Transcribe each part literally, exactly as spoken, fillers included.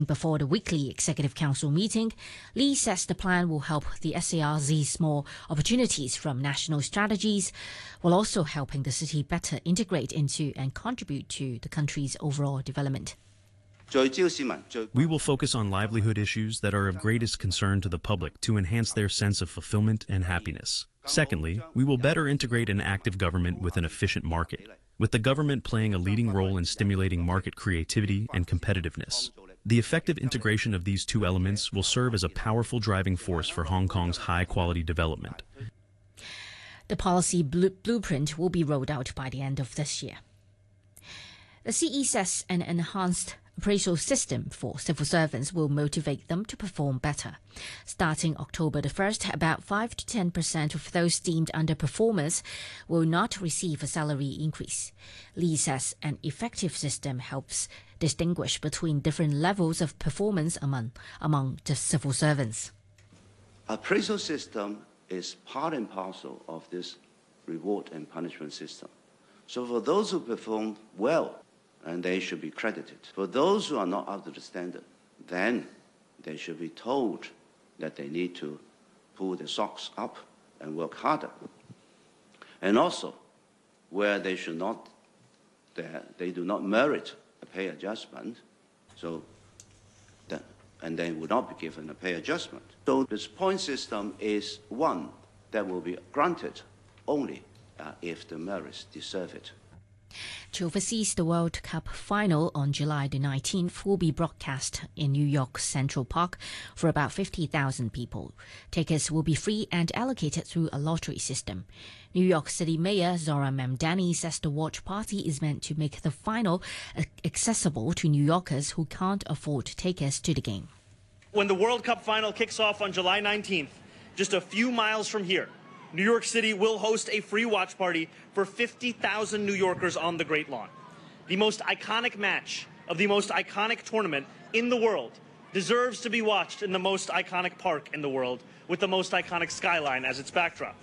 Before the weekly Executive Council meeting, Lee says the plan will help the S A R seize more opportunities from national strategies, while also helping the city better integrate into and contribute to the country's overall development. We will focus on livelihood issues that are of greatest concern to the public to enhance their sense of fulfillment and happiness. Secondly, we will better integrate an active government with an efficient market, with the government playing a leading role in stimulating market creativity and competitiveness. The effective integration of these two elements will serve as a powerful driving force for Hong Kong's high-quality development. The policy bl- blueprint will be rolled out by the end of this year. The C E says an enhanced appraisal system for civil servants will motivate them to perform better. Starting October the first, about five to ten percent of those deemed underperformers will not receive a salary increase. Lee says an effective system helps distinguish between different levels of performance among, among the civil servants. Appraisal system is part and parcel of this reward and punishment system. So for those who perform well, and they should be credited. For those who are not up to the standard, then they should be told that they need to pull their socks up and work harder. And also, where they should not, they, they do not merit a pay adjustment, so that, and they will not be given a pay adjustment. So this point system is one that will be granted only uh, if the merits deserve it. To overseas, the World Cup final on July the nineteenth will be broadcast in New York's Central Park for about fifty thousand people. Tickets will be free and allocated through a lottery system. New York City Mayor Zohran Mamdani says the watch party is meant to make the final accessible to New Yorkers who can't afford tickets to the game. When the World Cup final kicks off on July nineteenth, just a few miles from here, New York City will host a free watch party for fifty thousand New Yorkers on the Great Lawn. The most iconic match of the most iconic tournament in the world deserves to be watched in the most iconic park in the world with the most iconic skyline as its backdrop.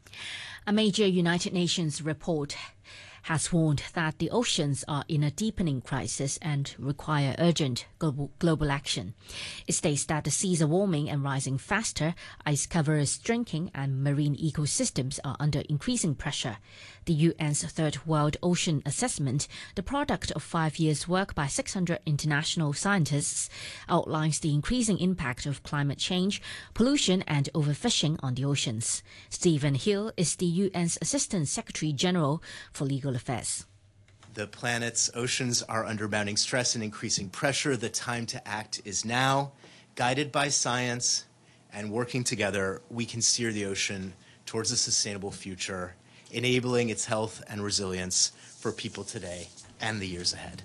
A major United Nations report has warned that the oceans are in a deepening crisis and require urgent global, global action. It states that the seas are warming and rising faster, ice cover is shrinking, and marine ecosystems are under increasing pressure. The U N's Third World Ocean Assessment, the product of five years' work by six hundred international scientists, outlines the increasing impact of climate change, pollution, and overfishing on the oceans. Stephen Hill is the U N's Assistant Secretary General for Legal Affairs. The planet's oceans are under mounting stress and increasing pressure. The time to act is now. Guided by science and working together, we can steer the ocean towards a sustainable future, enabling its health and resilience for people today and the years ahead.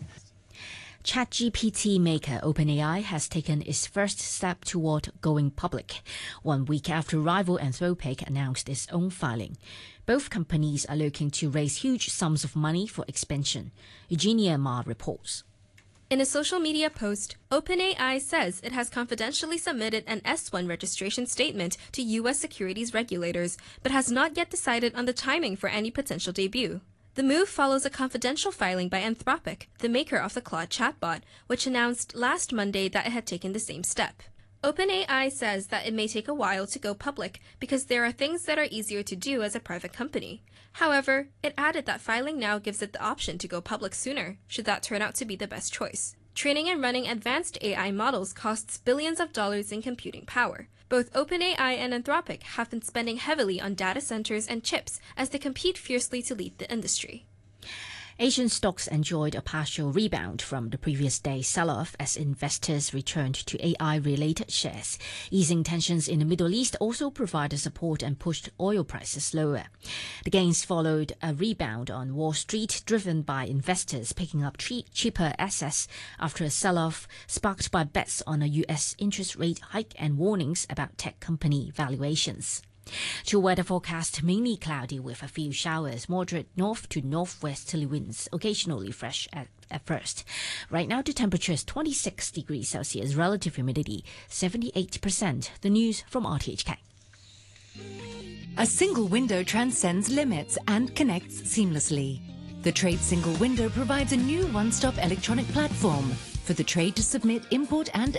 ChatGPT maker OpenAI has taken its first step toward going public, one week after rival Anthropic announced its own filing. Both companies are looking to raise huge sums of money for expansion. Eugenia Ma reports. In a social media post, OpenAI says it has confidentially submitted an S one registration statement to U S securities regulators, but has not yet decided on the timing for any potential debut. The move follows a confidential filing by Anthropic, the maker of the Claude chatbot, which announced last Monday that it had taken the same step. OpenAI says that it may take a while to go public because there are things that are easier to do as a private company. However, it added that filing now gives it the option to go public sooner, should that turn out to be the best choice. Training and running advanced A I models costs billions of dollars in computing power. Both OpenAI and Anthropic have been spending heavily on data centers and chips as they compete fiercely to lead the industry. Asian stocks enjoyed a partial rebound from the previous day's sell-off as investors returned to A I-related shares. Easing tensions in the Middle East also provided support and pushed oil prices lower. The gains followed a rebound on Wall Street, driven by investors picking up tre- cheaper assets after a sell-off sparked by bets on a U S interest rate hike and warnings about tech company valuations. To weather forecast, mainly cloudy with a few showers, moderate north to northwesterly winds, occasionally fresh at, at first. Right now the temperature is twenty-six degrees Celsius, relative humidity seventy-eight percent. The news from R T H K. A single window transcends limits and connects seamlessly. The Trade Single Window provides a new one-stop electronic platform For the trade to submit import and